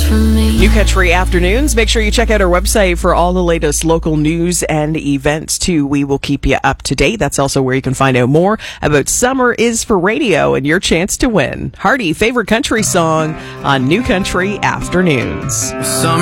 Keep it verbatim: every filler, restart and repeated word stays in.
New Country Afternoons. Make sure you check out our website for all the latest local news and events, too. We will keep you up to date. That's also where you can find out more about Summer is for Radio and your chance to win. Hardy, favorite country song on New Country Afternoons. Summer